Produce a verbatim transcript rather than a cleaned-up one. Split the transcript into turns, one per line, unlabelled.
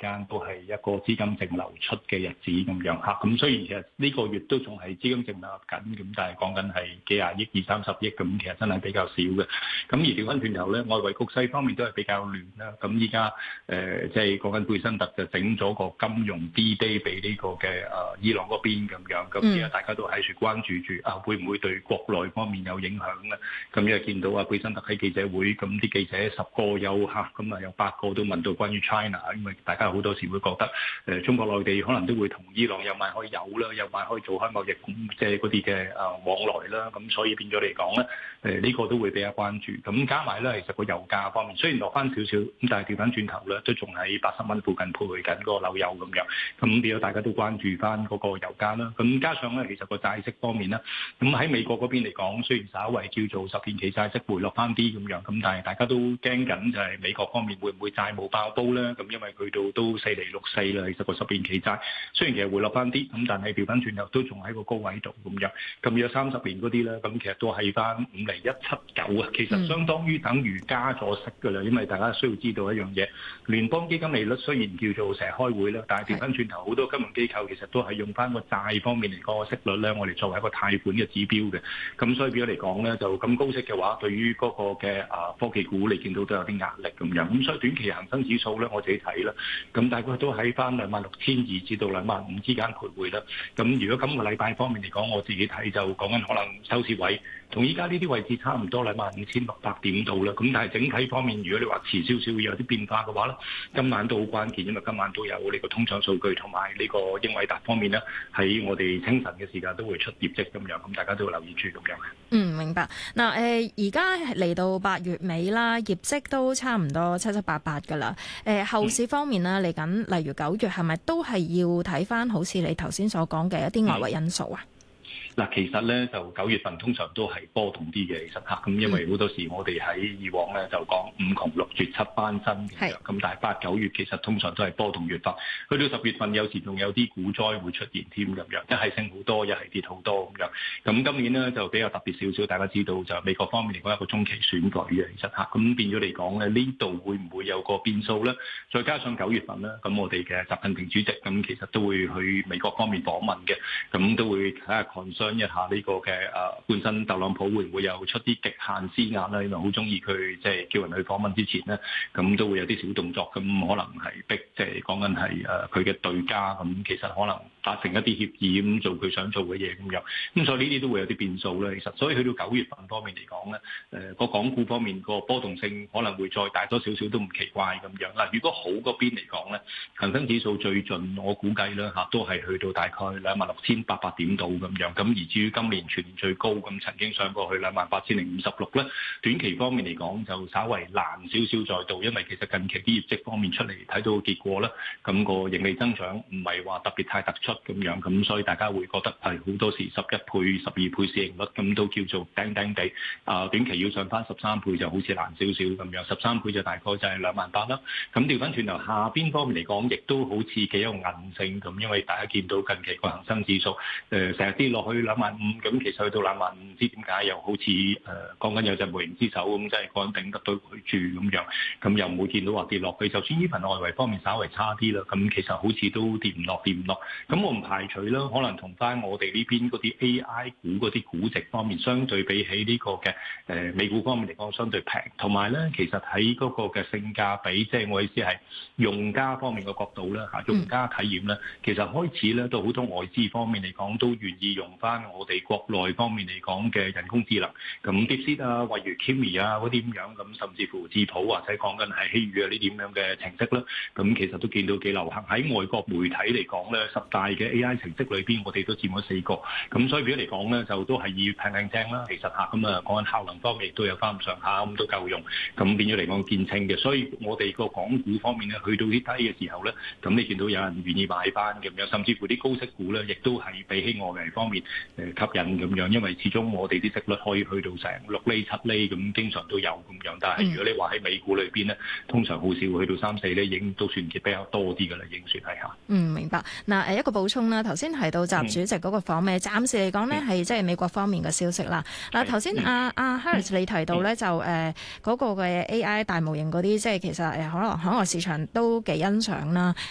間都係一個資金淨流出嘅日子咁樣嚇。咁雖然其實呢個月都仲係資金淨流入緊，咁但係講緊係幾廿億、二三十億咁，其實真係比較少嘅。咁而調翻轉頭咧，外圍局勢方面都係比較亂啦。咁依家誒即係講緊貝辛特就整咗個金融 D-Day 俾呢個嘅誒伊朗嗰邊咁樣。咁而家大家都喺處關注住啊，會唔會對國內方面有影響咧？咁因為見到啊貝辛特喺記者會，咁啲記者十個有嚇，咁啊有八個都問到關於 China， 因為大家好多時會覺得誒中國內地可能都會同伊朗有買開油啦，有買開做開貿易，即係嗰啲嘅誒往來啦，咁所以變咗嚟講咧，誒呢個都會比較關注。咁加埋咧，其實個油價方面雖然落翻少少，咁但係調翻轉頭咧，都仲喺八十蚊附近徘徊緊嗰個紐油咁樣。咁變咗大家都關注翻嗰個油價啦。咁加上咧，其實個債息方面咧，咁喺美國嗰邊嚟講，雖然稍為叫做十年期債息回落翻啲咁樣，咁但係大家都驚緊就係美國方面會唔會債務爆煲咧？咁因為去到都四厘六四啦，其實個十年期債雖然其實回落翻啲，咁但係調翻轉頭都仲喺個高位度咁樣。咁有三十年嗰啲咧，咁其實都係翻五厘一七九啊，其實相當於等於加咗息㗎啦。因為大家需要知道一樣嘢，聯邦基金利率雖然叫做成日開會啦，但係調翻轉頭好多金融機構其實都係用翻個債方面嚟個息率咧，我哋作為一個貸款嘅指標嘅。咁所以變咗嚟講咧，就咁高息嘅話，對於嗰個嘅啊科技股，你見到都有啲壓力咁樣。咁所以短期恒生指數咧，我自己睇啦，咁大概都喺翻兩萬六千二至到兩萬五之間徘徊啦。咁如果今個禮拜方面嚟講，我自己睇就講緊可能收市位同依家呢啲位置差唔多兩萬五千六百點度啦。咁但係整體方面，如果你話遲少少會有啲變化嘅話咧，今晚都好關鍵，因為今晚都有呢個通脹數據同埋呢個英偉達方面咧，喺我哋清晨嘅時間都會出業績咁樣，咁大家都要留意住咁樣。
嗯，明白。嗱，誒而家嚟到八月尾啦，業績都差唔多七七八八㗎啦。誒後市方面啦，嚟緊例如九月係咪都係要睇翻好似你頭先所講嘅一啲外圍因素啊？
嗱，其實咧就九月份通常都係波動啲嘅，其實嚇，咁因為好多時我哋喺以往咧就講五窮六絕七翻身嘅，咁但係八九月其實通常都係波動月份，去到十月份有時仲有啲股災會出現添咁樣，一係升好多，一係跌好多咁樣。咁今年咧就比較特別少少，大家知道就美國方面嚟講一個中期選舉嘅，其實嚇，咁變咗嚟講咧呢度會唔會有個變數咧？再加上九月份咧，咁我哋嘅習近平主席咁其實都會去美國方面訪問嘅，咁都會睇下一下呢個嘅誒本身特朗普會唔會有出啲極限施壓咧？因為好中意佢即係叫人去訪問之前咧，咁都會有啲小動作，咁可能係逼即係講緊係誒佢嘅對家，咁其實可能達成一啲協議咁做佢想做嘅嘢咁樣，咁所以呢啲都會有啲變數咧。其實所以去到九月份方面嚟講咧，誒個港股方面個波動性可能會再大多少少都唔奇怪咁樣。嗱，如果好嗰邊嚟講咧，恒生指數最盡我估計咧嚇都係去到大概兩萬六千八百點度咁樣，咁。而至於今年全年最高咁，曾經上過去兩萬八千零五十六咧。短期方面嚟講，就稍為難少少再到，因為其實近期啲業績方面出嚟睇到結果啦，咁個盈利增長唔係話特別太突出咁樣，咁所以大家會覺得係好多時十一倍、十二倍市盈率咁都叫做頂頂地。啊，短期要上翻十三倍就好似難少少咁樣，十三倍就大概就係兩萬八啦。咁調翻轉頭下邊方面嚟講，亦都好似幾有韌性咁，因為大家見到近期個恒生指數誒成日跌落去兩萬五，咁其實去到兩萬五，唔知點解又好似誒講緊有隻無形之手咁，即係講緊頂得到佢住咁樣，咁又冇見到話跌落去。就算呢份外圍方面稍微差啲啦，咁其實好似都跌唔落，跌唔落。咁我唔排除啦，可能同翻我哋呢邊嗰啲 A I 股嗰啲估值方面，相對比起呢個嘅誒美股方面嚟講，相對平。同埋咧，其實喺嗰個嘅性價比，即係我意思係用家方面嘅角度啦嚇，用家體驗咧，其實開始咧都好多外資方面嚟講都願意用翻我哋國內方面嚟講嘅人工智能，咁 DeepSeek 啊，例如 Kimi 啊嗰啲咁樣，咁甚至乎智譜或者講緊係希宇啊呢啲咁樣嘅程式啦，咁其實都見到幾流行。喺外國媒體嚟講咧，十大嘅 A I 程式裏邊，我哋都佔咗四個，咁所以變咗嚟講咧，就都係要平靚正啦。其實嚇，咁啊講緊效能方面亦都有翻咁上下，咁都夠用，咁變咗嚟講見稱嘅。所以我哋個港股方面咧，去到啲低嘅時候咧，咁你見到有人願意買翻咁樣，甚至乎啲高息股咧，亦都係比起外圍方面誒吸引咁樣，因為始終我哋啲息率可以去到成六厘七厘咁，經常都有咁樣。但係如果你話喺美股裏邊咧，通常好少去到三四厘，已經都算嘅比較多啲㗎啦，已經算係嚇。
嗯，明白。嗱誒一個補充啦，頭先提到習主席嗰個訪美，暫時嚟講呢係即係美國方面嘅消息啦。嗱頭先阿阿 Harris 你提到咧就誒嗰個嘅 A I 大模型嗰啲，即係其實誒可能海外市場都幾欣賞啦。